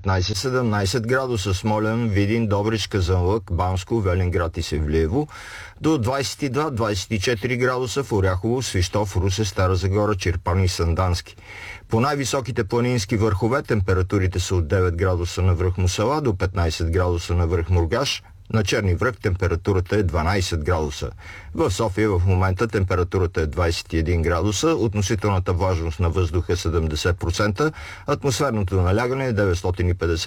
15-17 градуса Смолян, Видин, Добрич, Казанлък, Банско, Велинград и Севлиево, до 22-24 градуса в Оряхово, Свищов, Русе, Стара Загора, Чирпан и Сандански. По най-високите планински върхове температурите са от 9 градуса на връх Мусала до 15 градуса на връх Мургаш. На Черни връх температурата е 12 градуса. В София в момента температурата е 21 градуса, относителната влажност на въздуха е 70%, атмосферното налягане е 950